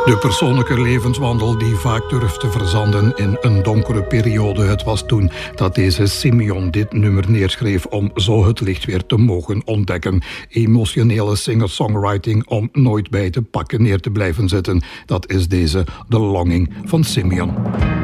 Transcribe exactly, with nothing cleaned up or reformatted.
De persoonlijke levenswandel die vaak durft te verzanden in een donkere periode. Het was toen dat deze Simeon dit nummer neerschreef om zo het licht weer te mogen ontdekken. Emotionele singer-songwriting om nooit bij te pakken neer te blijven zitten. Dat is deze The Longing van Simeon.